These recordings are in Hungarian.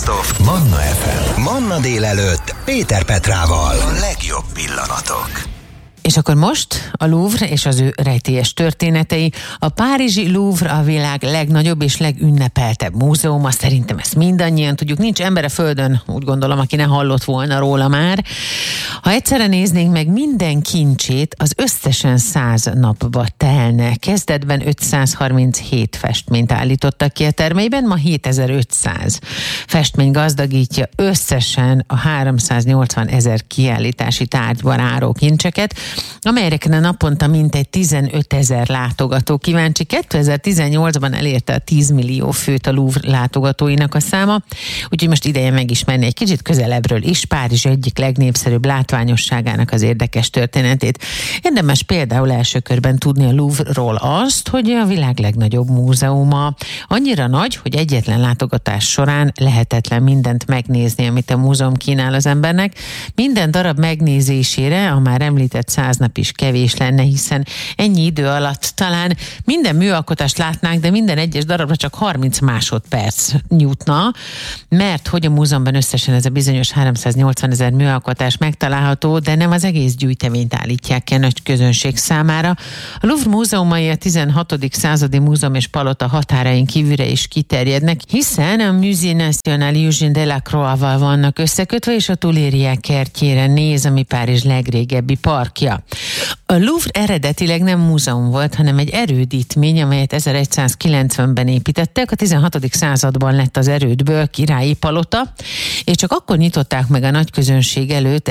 Best of Manna FM. Manna délelőtt Péter Petrával. A legjobb pillanatok. És akkor most a Louvre és az ő rejtélyes történetei. A párizsi Louvre a világ legnagyobb és legünnepeltebb múzeuma, szerintem ezt mindannyian tudjuk. Nincs ember a földön, úgy gondolom, aki ne hallott volna róla már. Ha egyszerre néznénk meg minden kincsét, az összesen 100 napba telne. Kezdetben 537 festményt állítottak ki a termeiben, ma 7500 festmény gazdagítja összesen a 380 000 kiállítási tárgyban álló kincseket, amelyekre naponta mintegy 15 000 látogató kíváncsi. 2018-ban elérte a 10 millió főt a Louvre látogatóinak a száma, úgyhogy most ideje megismerni egy kicsit közelebbről is Párizs egyik legnépszerűbb látványosságának az érdekes történetét. Érdemes például első körben tudni a Louvre-ról azt, hogy a világ legnagyobb múzeuma. Annyira nagy, hogy egyetlen látogatás során lehetetlen mindent megnézni, amit a múzeum kínál az embernek. Minden darab megnézésére a már említett 100 nap is kevés lenne, hiszen ennyi idő alatt talán minden műalkotást látnánk, de minden egyes darabra csak 30 másodperc jutna, mert hogy a múzeumban összesen ez a bizonyos 380 000 műalkotás megtalálható, de nem az egész gyűjteményt állítják ki a nagy közönség számára. A Louvre múzeumai a 16. századi múzeum és palota határain kívülre is kiterjednek, hiszen a Musée National Eugène Delacroix-val vannak összekötve, és a Tuileries kertjére néz, ami Párizs legrégebbi parkja. A Louvre eredetileg nem múzeum volt, hanem egy erődítmény, amelyet 1190-ben építettek. A 16. században lett az erődből királyi palota, és csak akkor nyitották meg a nagyközönség előtt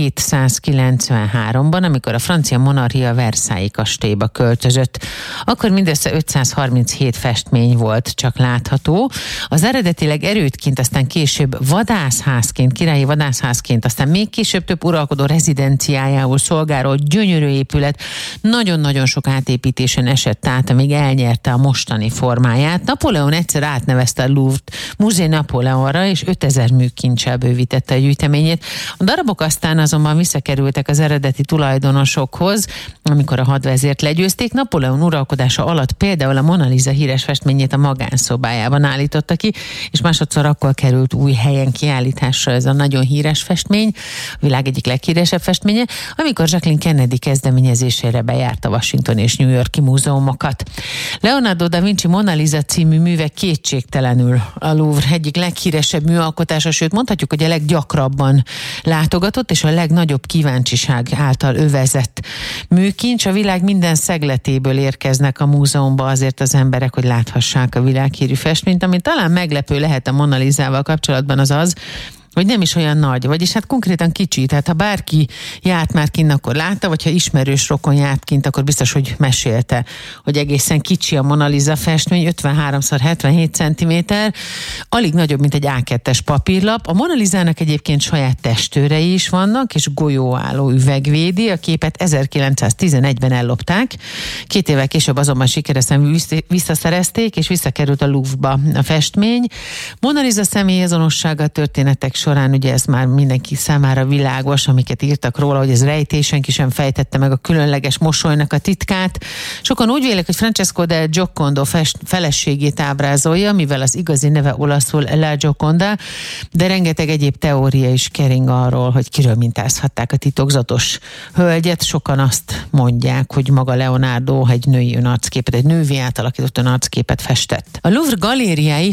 1793-ban, amikor a francia monarchia Versailles kastélyba költözött. Akkor mindössze 537 festmény volt csak látható. Az eredetileg erődként, aztán később vadászházként, királyi vadászházként, aztán még később több uralkodó rezidenciájául szolgáló gyönyörű épület nagyon-nagyon sok átépítésen esett át, amíg elnyerte a mostani formáját. Napóleon egyszer átnevezte a Louvre-t Musée Napóleonra, és 5000 műkincsel bővítette a gyűjteményét. A darabok aztán azonban visszakerültek az eredeti tulajdonosokhoz, amikor a hadvezért legyőzték. Napóleon uralkodása alatt például a Mona Lisa híres festményét a magánszobájában állította ki, és másodszor akkor került új helyen kiállításra ez a nagyon híres festmény, a világ egyik leghíresebb festménye, amikor Jacqueline Kennedy kezdeményezésére bejárta Washington és New York-i múzeumokat. Leonardo da Vinci Mona Lisa című műve kétségtelenül a Louvre egyik leghíresebb műalkotása, sőt mondhatjuk, hogy a leggyakrabban látogatott és a legnagyobb kíváncsiság által övezett műkincs. A világ minden szegletéből érkeznek a múzeumba azért az emberek, hogy láthassák a világhírű festményt. Ami talán meglepő lehet a Mona Lisával kapcsolatban az, hogy nem is olyan nagy, vagyis hát konkrétan kicsi. Tehát ha bárki járt már kint, akkor látta, vagy ha ismerős rokon járt kint, akkor biztos, hogy mesélte, hogy egészen kicsi a Mona Lisa festmény, 53x77 cm, alig nagyobb, mint egy A2-es papírlap. A Mona Lisának egyébként saját testőrei is vannak, és golyóálló üveg védi. A képet 1911-ben ellopták. 2 évvel később azonban sikeresen visszaszerezték, és visszakerült a Louvre-ba a festmény. Mona Lisa személyazonossága történetek során, ugye ez már mindenki számára világos, amiket írtak róla, hogy ez rejtély, senki sem fejtette meg a különleges mosolynak a titkát. Sokan úgy vélik, hogy Francesco del Giocondo feleségét ábrázolja, mivel az igazi neve olaszul La Gioconda, de rengeteg egyéb teória is kering arról, hogy kiről mintázhatták a titokzatos hölgyet. Sokan azt mondják, hogy maga Leonardo egy női önarcképet, egy nővé átalakított önarcképet festett. A Louvre galériái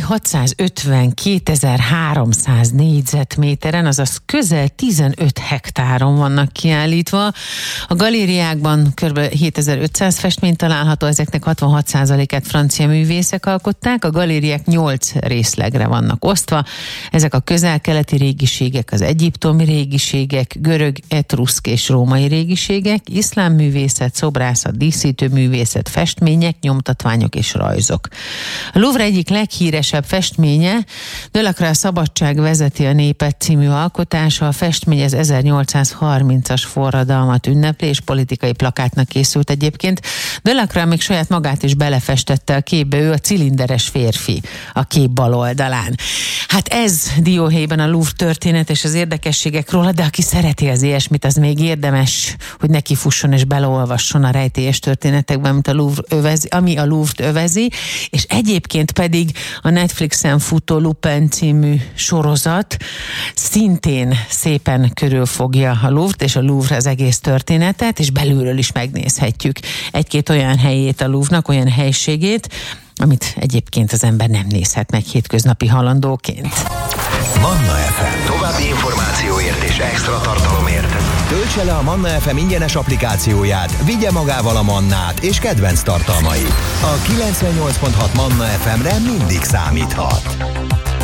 652.300 négyzetméteren, azaz közel 15 hektáron vannak kiállítva. A galériákban kb. 7500 festmény található, ezeknek 66%-át francia művészek alkották. A galériák 8 részlegre vannak osztva. Ezek a közel-keleti régiségek, az egyiptomi régiségek, görög, etruszk és római régiségek, iszlám művészet, szobrászat, díszítő művészet, festmények, nyomtatványok és rajzok. A Louvre egyik leghíresebb festménye, Delacroix szabadság vezeti a népet című alkotása. A festmény az 1830-as forradalmat ünnepli, és politikai plakátnak készült egyébként. Delacroix még saját magát is belefestette a képbe, ő a cilinderes férfi a kép bal oldalán. Hát ez dióhéjban a Louvre történet és az érdekességek róla, de aki szereti az ilyesmit, az még érdemes, hogy neki fusson és beleolvasson a rejtélyes történetekben, ami a Louvre-t övezi, és egyébként pedig a Netflixen futó Lupin című sorozat szintén szépen körülfogja a Louvre-t és a Louvre az egész történetet, és belülről is megnézhetjük egy-két olyan helyét a Louvre-nak, olyan helységét, amit egyébként az ember nem nézhet meg hétköznapi halandóként. Manna FM. További információért és extra tartalomért töltse le a Manna FM ingyenes applikációját, vigye magával a Mannát és kedvenc tartalmait. A 98.6 Manna FM-re mindig számíthat.